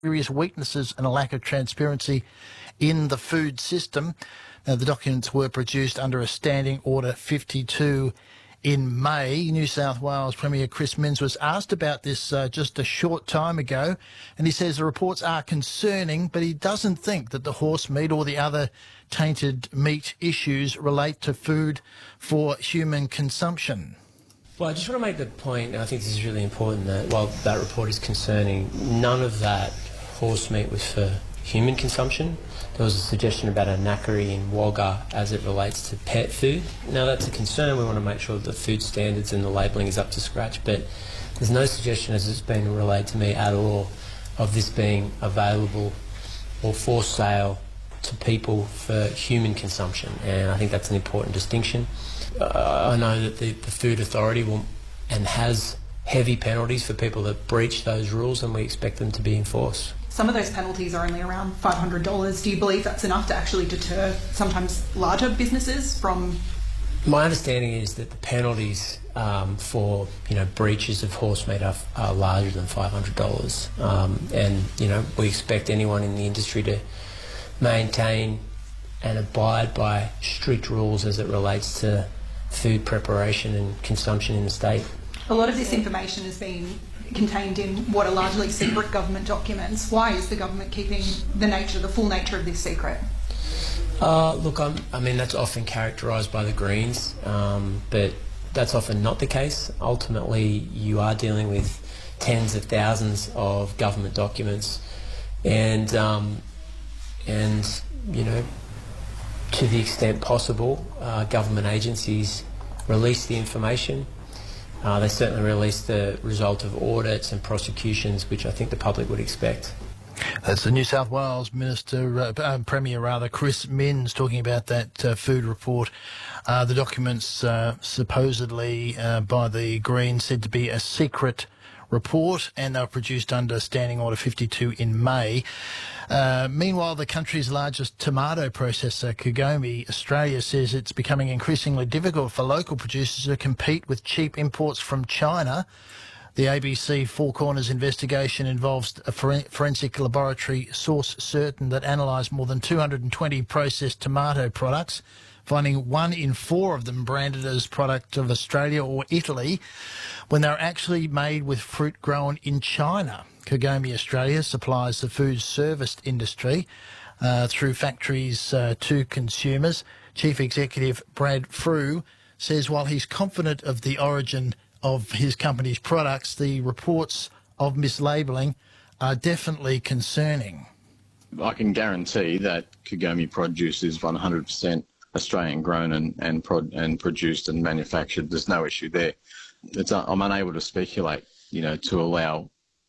serious weaknesses and a lack of transparency in the food system. The documents were produced under a Standing Order 52 in May. New South Wales Premier Chris Minns was asked about this just a short time ago, and he says the reports are concerning, but he doesn't think that the horse meat or the other tainted meat issues relate to food for human consumption. Well, I just want to make the point, and I think this is really important, that while that report is concerning, none of that horse meat was for human consumption. There was a suggestion about a knackery in Wagga as it relates to pet food. Now, that's a concern. We want to make sure that the food standards and the labelling is up to scratch, but there's no suggestion, as it's been relayed to me at all, of this being available or for sale to people for human consumption, and I think that's an important distinction. I know that the Food Authority will and has heavy penalties for people that breach those rules, and we expect them to be enforced. Some of those penalties are only around $500. Do you believe that's enough to actually deter sometimes larger businesses from? My understanding is that the penalties for breaches of horse meat are larger than $500, and we expect anyone in the industry to maintain and abide by strict rules as it relates to food preparation and consumption in the state. A lot of this information has been contained in what are largely secret government documents. Why is the government keeping the full nature of this secret? That's often characterised by the Greens, but that's often not the case. Ultimately, you are dealing with tens of thousands of government documents, and to the extent possible, government agencies release the information. They certainly release the result of audits and prosecutions, which I think the public would expect. That's the New South Wales Premier Chris Minns talking about that food report. The documents supposedly by the Greens said to be a secret report, and they were produced under Standing Order 52 in May. Meanwhile, the country's largest tomato processor, Cogomi Australia, says it's becoming increasingly difficult for local producers to compete with cheap imports from China. The ABC Four Corners investigation involves a forensic laboratory source certain that analysed more than 220 processed tomato products, finding 1 in 4 of them branded as product of Australia or Italy when they're actually made with fruit grown in China. Cogomi Australia supplies the food service industry through factories to consumers. Chief Executive Brad Frew says while he's confident of the origin of his company's products, the reports of mislabelling are definitely concerning. I can guarantee that Cogomi produce is 100% Australian grown and produced and manufactured. There's no issue there. I'm unable to speculate, to allow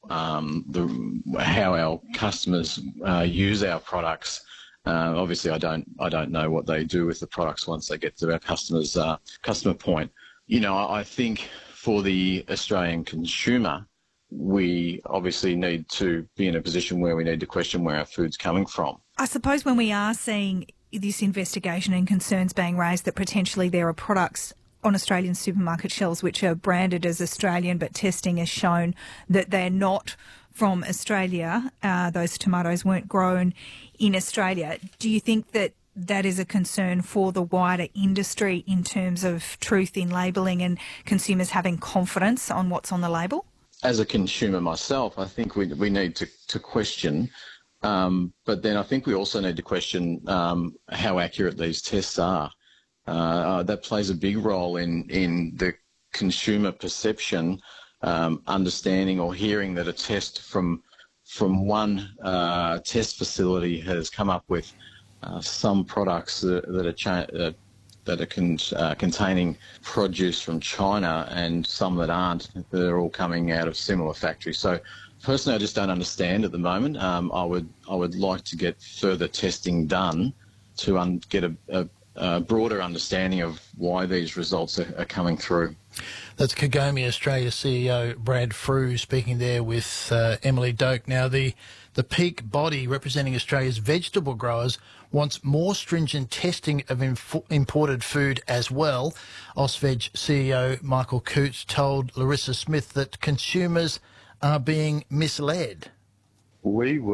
how our customers use our products. Obviously, I don't know what they do with the products once they get to our customer point. I think for the Australian consumer, we obviously need to be in a position where we need to question where our food's coming from. I suppose when we are seeing this investigation and concerns being raised that potentially there are products on Australian supermarket shelves which are branded as Australian, but testing has shown that they're not from Australia, those tomatoes weren't grown in Australia. Do you think that that is a concern for the wider industry in terms of truth in labelling and consumers having confidence on what's on the label? As a consumer myself, I think we need to question, but then I think we also need to question how accurate these tests are. That plays a big role in the consumer perception, understanding or hearing that a test from one test facility has come up with some products that are containing produce from China and some that aren't. They're all coming out of similar factories. So personally, I just don't understand at the moment. I would like to get further testing done to get a broader understanding of why these results are coming through. That's Cogomi Australia CEO Brad Frew speaking there with Emily Doak. Now, the peak body representing Australia's vegetable growers wants more stringent testing of imported food as well. Ausveg CEO Michael Cootes told Larissa Smith that consumers are being misled. We